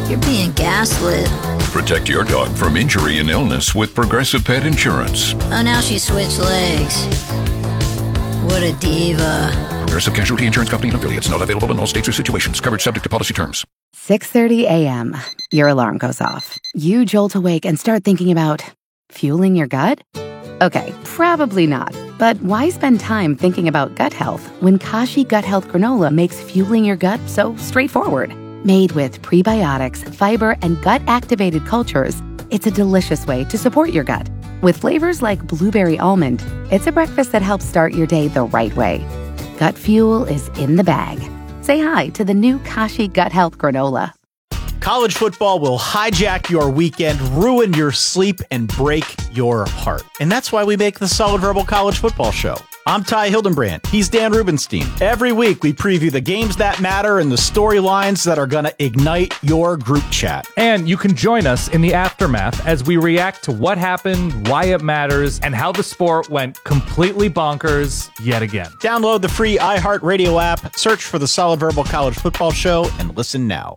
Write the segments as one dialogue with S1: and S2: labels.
S1: You're being gaslit.
S2: Protect your dog from injury and illness with Progressive Pet Insurance.
S1: Oh, now she switched legs. What a diva.
S2: Progressive Casualty Insurance Company and affiliates. Not available in all states or situations. Coverage subject to policy terms.
S3: 6:30 a.m. Your alarm goes off. You jolt awake and start thinking about fueling your gut? Okay, probably not. But why spend time thinking about gut health when Kashi Gut Health Granola makes fueling your gut so straightforward? Made with prebiotics, fiber, and gut-activated cultures, it's a delicious way to support your gut. With flavors like blueberry almond, it's a breakfast that helps start your day the right way. Gut fuel is in the bag. Say hi to the new Kashi Gut Health Granola.
S4: College football will hijack your weekend, ruin your sleep, and break your heart. And that's why we make the Solid Verbal College Football Show. I'm Ty Hildenbrand. He's Dan Rubenstein. Every week, we preview the games that matter and the storylines that are going to ignite your group chat.
S5: And you can join us in the aftermath as we react to what happened, why it matters, and how the sport went completely bonkers yet again.
S4: Download the free iHeartRadio app, search for the Solid Verbal College Football Show, and listen now.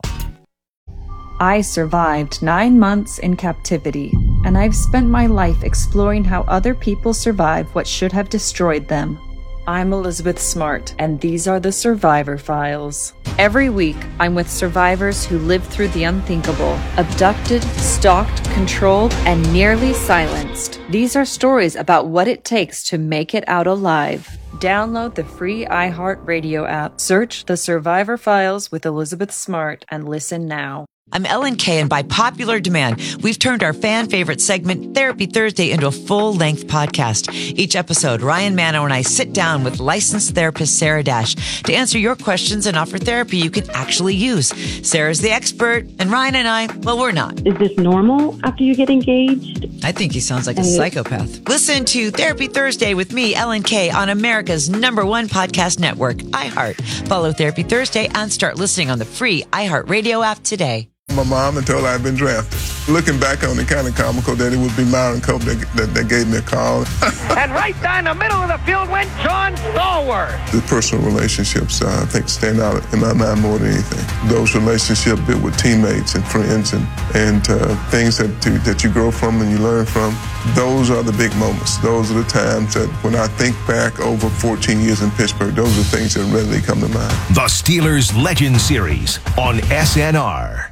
S6: I survived 9 months in captivity, and I've spent my life exploring how other people survive what should have destroyed them. I'm Elizabeth Smart, and these are the Survivor Files. Every week, I'm with survivors who lived through the unthinkable, abducted, stalked, controlled, and nearly silenced. These are stories about what it takes to make it out alive. Download the free iHeartRadio app, search The Survivor Files with Elizabeth Smart, and listen now.
S7: I'm Ellen Kay, and by popular demand, we've turned our fan favorite segment, Therapy Thursday, into a full-length podcast. Each episode, Ryan Mano and I sit down with licensed therapist Sarah Dash to answer your questions and offer therapy you can actually use. Sarah's the expert, and Ryan and I, well, we're not.
S8: Is this normal after you get engaged?
S7: I think he sounds like a psychopath. Listen to Therapy Thursday with me, Ellen Kay, on America's #1 podcast network, iHeart. Follow Therapy Thursday and start listening on the free iHeartRadio app today.
S9: My mom and told her I'd been drafted. Looking back on it, kind of comical that it would be Myron Cope that gave me a call.
S10: And right down the middle of the field went John Stallworth.
S9: The personal relationships, I think, stand out in my mind more than anything. Those relationships built with teammates and friends and things that you grow from and you learn from. Those are the big moments. Those are the times that when I think back over 14 years in Pittsburgh, those are things that readily come to mind.
S11: The Steelers Legend Series on SNR.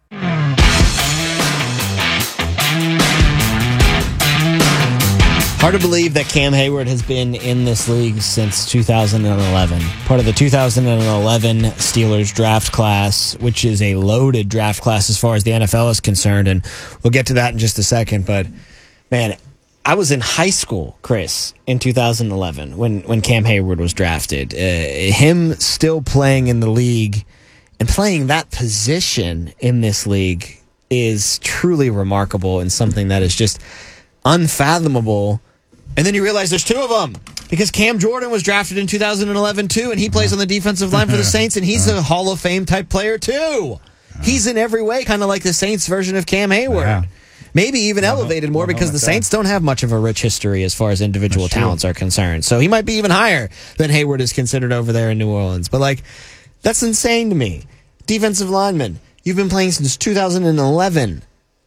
S12: Hard to believe that Cam Hayward has been in this league since 2011. Part of the 2011 Steelers draft class, which is a loaded draft class as far as the NFL is concerned, and we'll get to that in just a second. But, man, I was in high school, Chris, in 2011 when Cam Hayward was drafted. Him still playing in the league and playing that position in this league is truly remarkable and something that is just unfathomable. And then you realize there's two of them because Cam Jordan was drafted in 2011 too, and he plays on the defensive line for the Saints, and he's a Hall of Fame type player too. He's in every way kind of like the Saints version of Cam Hayward. Yeah. Maybe even elevated more because the Saints don't have much of a rich history as far as individual talents are concerned. So he might be even higher than Hayward is considered over there in New Orleans. But, like, that's insane to me. Defensive lineman, you've been playing since 2011.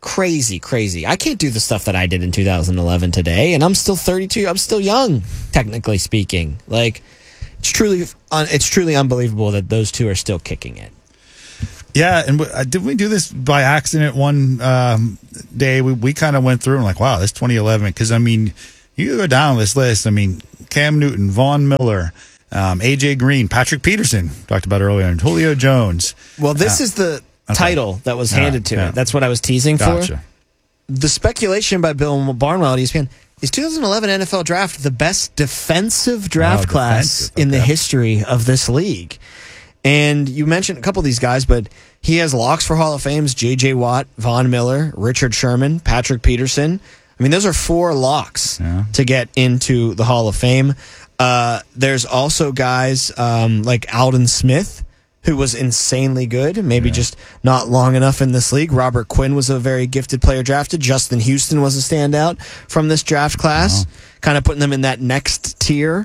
S12: Crazy. I can't do the stuff that I did in 2011 today, and I'm still 32. I'm still young, technically speaking. Like, it's truly unbelievable that those two are still kicking it.
S13: Yeah, and did we do this by accident one day? We kind of went through and like, wow, that's 2011. Because, I mean, you go down this list. I mean, Cam Newton, Von Miller, A.J. Green, Patrick Peterson, talked about earlier, and Julio Jones.
S12: Well, this is the title that was handed to it. That's what I was teasing for. The speculation by Bill Barnwell at ESPN is 2011 NFL draft the best defensive draft class in the history of this league. And you mentioned a couple of these guys, but he has locks for Hall of Fames: J.J. Watt, Von Miller, Richard Sherman, Patrick Peterson. I mean, those are 4 locks to get into the Hall of Fame. There's also guys like Alden Smith, who was insanely good, maybe just not long enough in this league. Robert Quinn was a very gifted player drafted. Justin Houston was a standout from this draft class, kind of putting them in that next tier.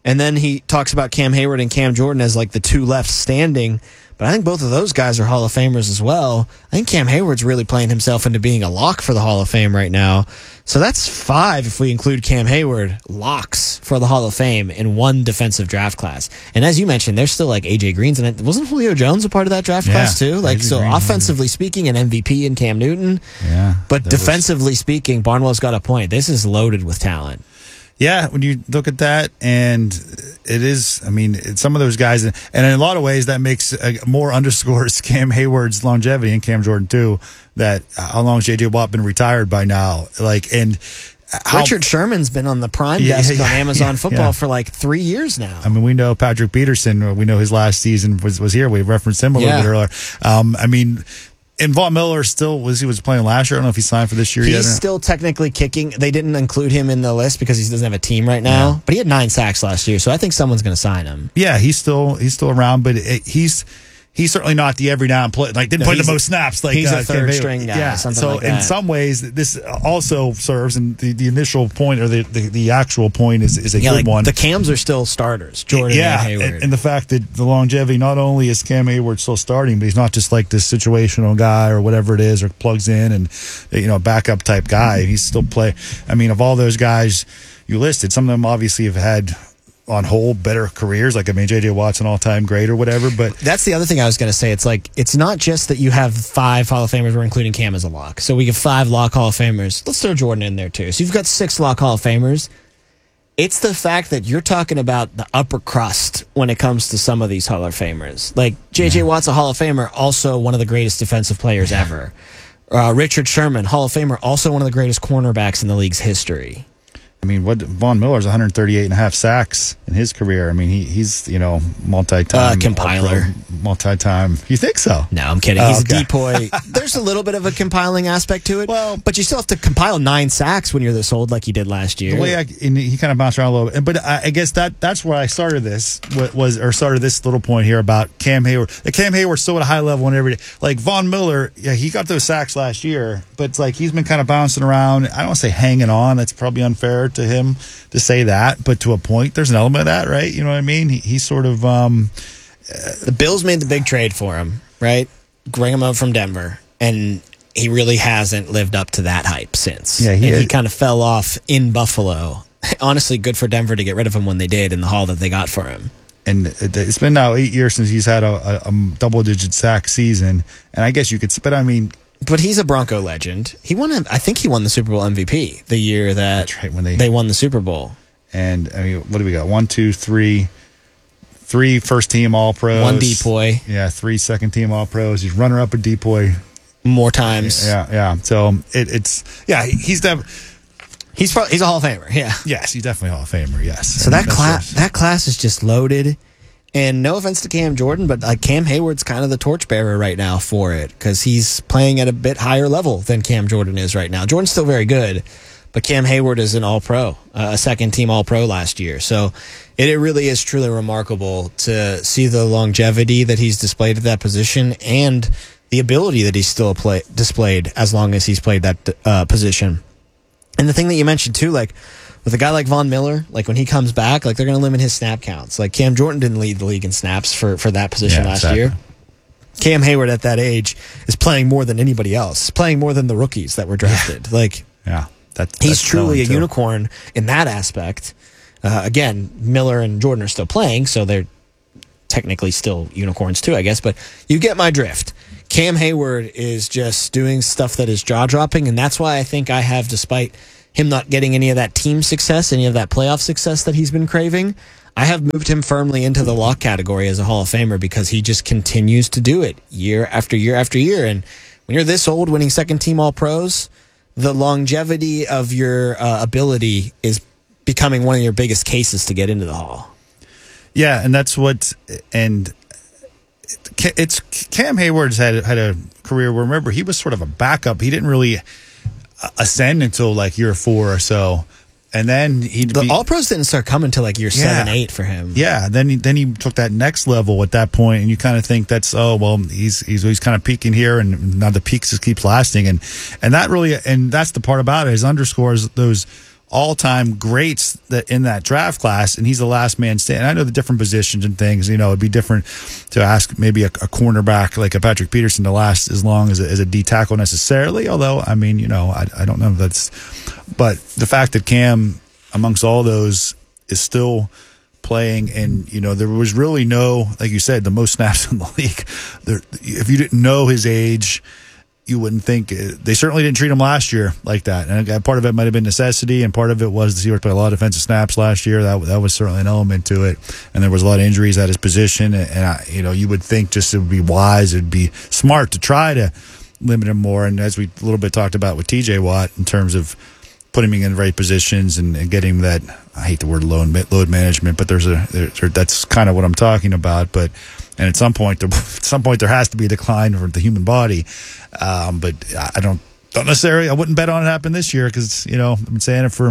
S12: And then he talks about Cam Hayward and Cam Jordan as like the two left standing. But I think both of those guys are Hall of Famers as well. I think Cam Hayward's really playing himself into being a lock for the Hall of Fame right now. So that's 5 if we include Cam Hayward, locks for the Hall of Fame in one defensive draft class. And as you mentioned, there's still like A.J. Green's, and wasn't Julio Jones a part of that draft class too? Like, so offensively speaking, an MVP in Cam Newton.
S13: Yeah.
S12: But defensively speaking, Barnwell's got a point. This is loaded with talent.
S13: Yeah, when you look at that, and it is, I mean, it's some of those guys, and in a lot of ways that makes more underscores Cam Hayward's longevity, and Cam Jordan too, that how long has J.J. Watt been retired by now? Like, and
S12: Richard Sherman's been on the Prime desk on Amazon Football for like 3 years now.
S13: I mean, we know Patrick Peterson, we know his last season was here. We referenced him a little bit earlier. I mean, and Von Miller still was playing last year. I don't know if he signed for this year yet.
S12: He's still technically kicking. They didn't include him in the list because he doesn't have a team right now. But he had 9 sacks last year, so I think someone's going to sign him.
S13: Yeah, he's still around, but he's certainly not the every down play. Like didn't play the most snaps. Like
S12: he's a third string guy.
S13: Yeah,
S12: something
S13: so
S12: like that.
S13: In some ways, this also serves, and the initial point or the actual point is a good one.
S12: The Cams are still starters. Jordan and Hayward,
S13: and the fact that the longevity, not only is Cam Hayward still starting, but he's not just like this situational guy or whatever it is, or plugs in and backup type guy. He's still play. I mean, of all those guys you listed, some of them obviously have had on whole better careers. Like, I mean, J.J. Watt's an all-time great or whatever, but
S12: that's the other thing I was going to say. It's like, it's not just that you have 5 Hall of Famers, we're including Cam as a lock. So we have 5 lock Hall of Famers. Let's throw Jordan in there too. So you've got 6 lock Hall of Famers. It's the fact that you're talking about the upper crust when it comes to some of these Hall of Famers. Like, J.J. Watt's a Hall of Famer, also one of the greatest defensive players ever. Richard Sherman, Hall of Famer, also one of the greatest cornerbacks in the league's history.
S13: I mean, Von Miller's 138.5 sacks in his career. I mean, he's multi-time
S12: compiler,
S13: multi-time. You think so?
S12: No, I'm kidding. He's a depoy. There's a little bit of a compiling aspect to it. Well, but you still have to compile 9 sacks when you're this old, like he did last year.
S13: The way he kind of bounced around a little bit, but I guess that's where I started this started this little point here about Cam Hayward. Cam Hayward's still at a high level and every day. Like Von Miller, he got those sacks last year, but it's like he's been kind of bouncing around. I don't want to say hanging on. That's probably unfair to him to say that, but to a point, there's an element of that, right? You know what I mean? He sort of
S12: the Bills made the big trade for him, right? Bring him up from Denver, and he really hasn't lived up to that hype since. Yeah, he kind of fell off in Buffalo. Honestly, good for Denver to get rid of him when they did in the haul that they got for him.
S13: And it's been now 8 years since he's had a double-digit sack season, and I guess you could. But I mean.
S12: But he's a Bronco legend. I think he won the Super Bowl MVP the year that when they won the Super Bowl.
S13: And I mean, what do we got? 1, 2, 3 first team All Pros.
S12: 1 depoy.
S13: Yeah, 3 second team All Pros. He's runner up a depoy
S12: more times.
S13: Yeah. So he's a
S12: Hall of Famer. Yeah.
S13: Yes, he's definitely a Hall of Famer. Yes.
S12: So that class is just loaded. And no offense to Cam Jordan, but Cam Hayward's kind of the torchbearer right now for it because he's playing at a bit higher level than Cam Jordan is right now. Jordan's still very good, but Cam Hayward is an All-Pro, a second-team All-Pro last year. So it really is truly remarkable to see the longevity that he's displayed at that position and the ability that he's still displayed as long as he's played that position. And the thing that you mentioned, too, with a guy like Von Miller, when he comes back, they're going to limit his snap counts. Cam Jordan didn't lead the league in snaps for that position last year. Cam Hayward at that age is playing more than anybody else, playing more than the rookies that were drafted. He's truly a unicorn in that aspect. Again, Miller and Jordan are still playing, so they're technically still unicorns too, I guess. But you get my drift. Cam Hayward is just doing stuff that is jaw-dropping, and that's why I think I have, despite him not getting any of that team success, any of that playoff success that he's been craving, I have moved him firmly into the lock category as a Hall of Famer because he just continues to do it year after year after year. And when you're this old winning second-team All-Pros, the longevity of your ability is becoming one of your biggest cases to get into the Hall.
S13: Yeah, and that's it's Cam Hayward's had a career where, remember, he was sort of a backup. He didn't really ascend until year 4 or so, and then
S12: the All Pros didn't start coming until year 7, 8 for him.
S13: Yeah, then he took that next level at that point, and you kind of think that's he's kind of peaking here, and now the peak just keeps lasting, and that really, and that's the part about it, is underscores those all-time greats that in that draft class, and he's the last man standing. I know the different positions and things, it'd be different to ask maybe a cornerback like a Patrick Peterson to last as long as a D tackle necessarily, although, I don't know if that's, but the fact that Cam, amongst all those, is still playing, and there was really no, like you said, the most snaps in the league. If you didn't know his age, you wouldn't think. They certainly didn't treat him last year like that, and part of it might have been necessity, and part of it was the Seahawks played a lot of defensive snaps last year. That was certainly an element to it, and there was a lot of injuries at his position, and you would think just it would be wise, it'd be smart to try to limit him more, and as we a little bit talked about with TJ Watt in terms of putting him in the right positions and getting that, I hate the word load management, but that's kind of what I'm talking about. But and at some point there has to be a decline for the human body. But I don't necessarily, I wouldn't bet on it happen this year because I've been saying it for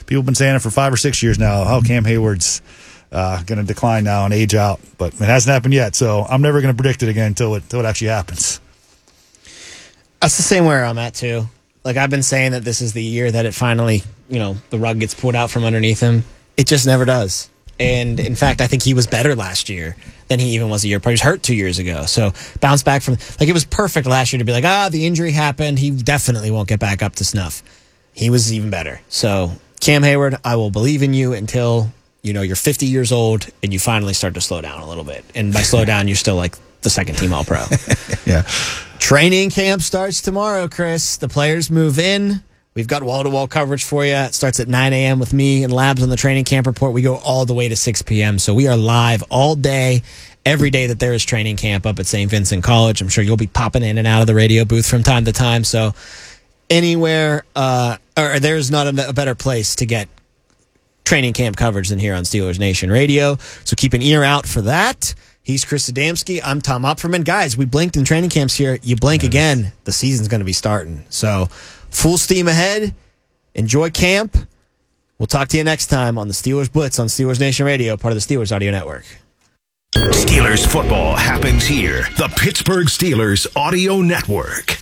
S13: 5 or 6 years now. Oh, Cam Hayward's going to decline now and age out, but it hasn't happened yet. So I'm never going to predict it again until it actually happens.
S12: That's the same where I'm at too. Like, I've been saying that this is the year that it finally, the rug gets pulled out from underneath him. It just never does. And, in fact, I think he was better last year than he even was a year prior. He was hurt 2 years ago. So, bounce back from, it was perfect last year to be like, the injury happened. He definitely won't get back up to snuff. He was even better. So, Cam Hayward, I will believe in you until, you're 50 years old and you finally start to slow down a little bit. And by slow down, you're still like the second team All-Pro.
S13: Yeah.
S12: Training camp starts tomorrow, Chris. The players move in. We've got wall-to-wall coverage for you. It starts at 9 a.m. with me and Labs on the training camp report. We go all the way to 6 p.m. So we are live all day, every day that there is training camp up at St. Vincent College. I'm sure you'll be popping in and out of the radio booth from time to time. So anywhere, or there's not a better place to get training camp coverage than here on Steelers Nation Radio. So keep an ear out for that. He's Chris Adamski. I'm Tom Opferman. Guys, we blinked in training camps here. You blink again, the season's going to be starting. So, full steam ahead. Enjoy camp. We'll talk to you next time on the Steelers Blitz on Steelers Nation Radio, part of the Steelers Audio Network.
S11: Steelers football happens here. The Pittsburgh Steelers Audio Network.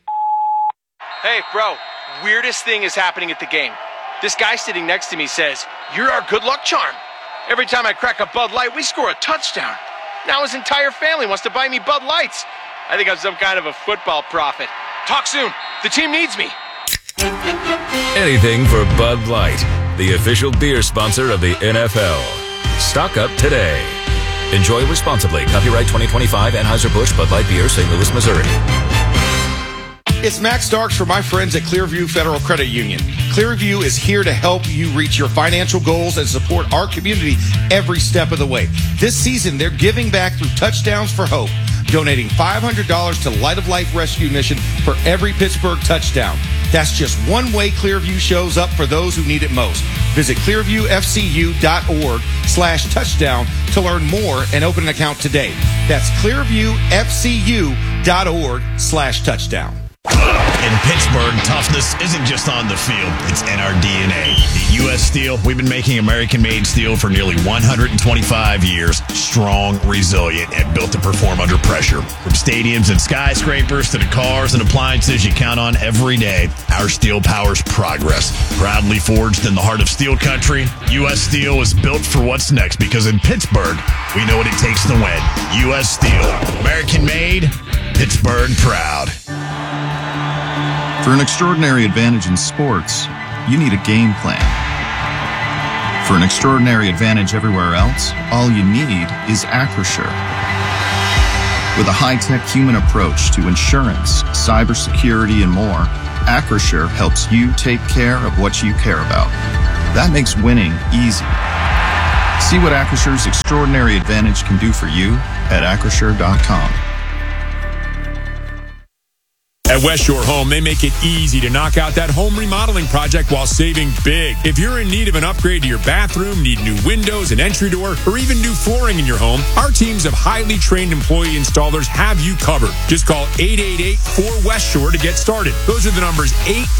S14: Hey, bro, weirdest thing is happening at the game. This guy sitting next to me says, "You're our good luck charm. Every time I crack a Bud Light, we score a touchdown. Now his entire family wants to buy me Bud Lights. I think I'm some kind of a football prophet. Talk soon. The team needs me."
S15: Anything for Bud Light, the official beer sponsor of the NFL. Stock up today. Enjoy responsibly. Copyright 2025 Anheuser-Busch Bud Light Beer, St. Louis, Missouri.
S16: It's Max Starks for my friends at Clearview Federal Credit Union. Clearview is here to help you reach your financial goals and support our community every step of the way. This season, they're giving back through Touchdowns for Hope, donating $500 to Light of Life Rescue Mission for every Pittsburgh touchdown. That's just one way Clearview shows up for those who need it most. Visit clearviewfcu.org/touchdown to learn more and open an account today. That's clearviewfcu.org/touchdown.
S17: In Pittsburgh, toughness isn't just on the field, it's in our DNA. At U.S. Steel, we've been making American-made steel for nearly 125 years. Strong, resilient, and built to perform under pressure. From stadiums and skyscrapers to the cars and appliances you count on every day, our steel powers progress. Proudly forged in the heart of steel country, U.S. Steel is built for what's next because in Pittsburgh, we know what it takes to win. U.S. Steel, American-made, Pittsburgh proud.
S18: For an extraordinary advantage in sports, you need a game plan. For an extraordinary advantage everywhere else, all you need is Acrisure. With a high-tech human approach to insurance, cybersecurity, and more, Acrisure helps you take care of what you care about. That makes winning easy. See what Acrissure's extraordinary advantage can do for you at Acrisure.com.
S19: At West Shore Home, they make it easy to knock out that home remodeling project while saving big. If you're in need of an upgrade to your bathroom, need new windows, an entry door, or even new flooring in your home, our teams of highly trained employee installers have you covered. Just call 888-4West Shore to get started. Those are the numbers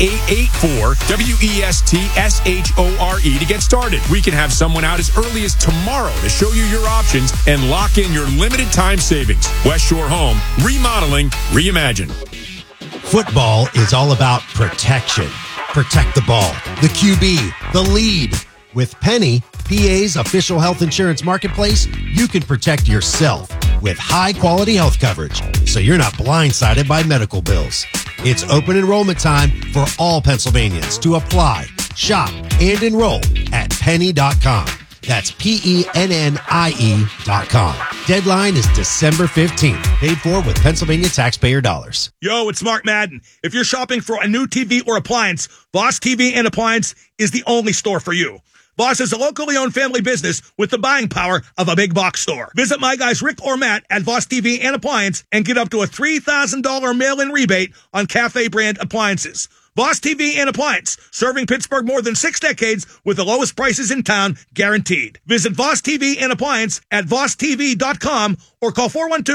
S19: 8884-WESTSHORE to get started. We can have someone out as early as tomorrow to show you your options and lock in your limited time savings. West Shore Home, remodeling, reimagined.
S20: Football is all about protection. Protect the ball, the QB, the lead. With Penny, PA's official health insurance marketplace, you can protect yourself with high-quality health coverage, so you're not blindsided by medical bills. It's open enrollment time for all Pennsylvanians to apply, shop, and enroll at penny.com. That's PENNIE.com. Deadline is December 15th. Paid for with Pennsylvania taxpayer dollars.
S21: Yo, it's Mark Madden. If you're shopping for a new TV or appliance, Voss TV and Appliance is the only store for you. Voss is a locally owned family business with the buying power of a big box store. Visit my guys Rick or Matt at Voss TV and Appliance and get up to a $3,000 mail-in rebate on Cafe brand appliances. Voss TV and Appliance, serving Pittsburgh more than 6 decades with the lowest prices in town, guaranteed. Visit Voss TV and Appliance at VossTV.com or call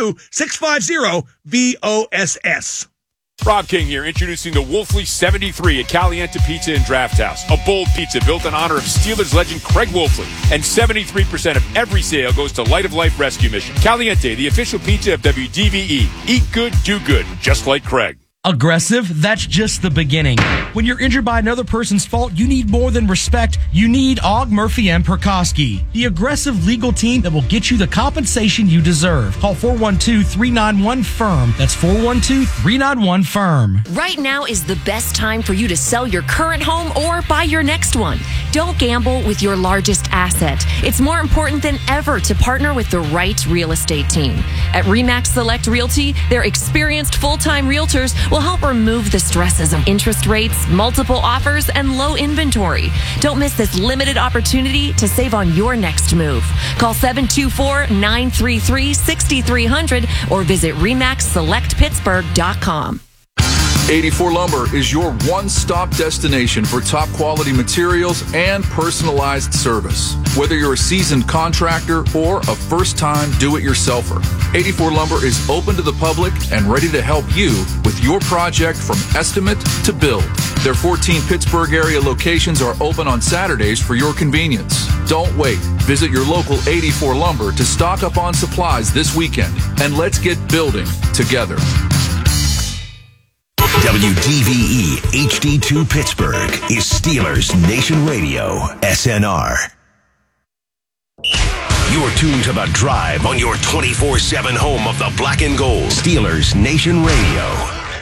S21: 412-650-VOSS.
S19: Rob King here, introducing the Wolfley 73 at Caliente Pizza and Draft House. A bold pizza built in honor of Steelers legend Craig Wolfley. And 73% of every sale goes to Light of Life Rescue Mission. Caliente, the official pizza of WDVE. Eat good, do good, just like Craig.
S22: Aggressive? That's just the beginning. When you're injured by another person's fault, you need more than respect. You need Og, Murphy, and Perkoski, the aggressive legal team that will get you the compensation you deserve. Call 412-391-FIRM. That's 412-391-FIRM.
S23: Right now is the best time for you to sell your current home or buy your next one. Don't gamble with your largest asset. It's more important than ever to partner with the right real estate team. At RE/MAX Select Realty, their experienced full-time realtors will help remove the stresses of interest rates, multiple offers, and low inventory. Don't miss this limited opportunity to save on your next move. Call 724-933-6300 or visit RE/MAXSelectPittsburgh.com.
S2: 84 Lumber is your one-stop destination for top-quality materials and personalized service. Whether you're a seasoned contractor or a first-time do-it-yourselfer, 84 Lumber is open to the public and ready to help you with your project from estimate to build. Their 14 Pittsburgh area locations are open on Saturdays for your convenience. Don't wait. Visit your local 84 Lumber to stock up on supplies this weekend, and let's get building together.
S11: WDVE HD2 Pittsburgh is Steelers Nation Radio, SNR. You're tuned to The Drive on your 24/7 home of the black and gold. Steelers Nation Radio.